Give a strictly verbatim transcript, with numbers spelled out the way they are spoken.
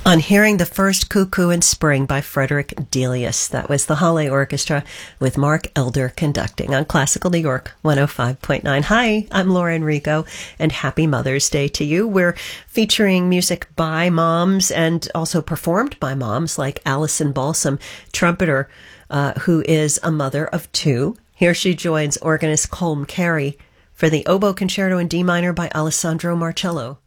On hearing the first Cuckoo in Spring by Frederick Delius. That was the Halle Orchestra with Mark Elder conducting on Classical New York one oh five point nine. Hi, I'm Laura Enrico, and happy Mother's Day to you. We're featuring music by moms and also performed by moms like Allison Balsam, trumpeter, uh, who is a mother of two. Here she joins organist Colm Carey for the Oboe Concerto in D minor by Alessandro Marcello.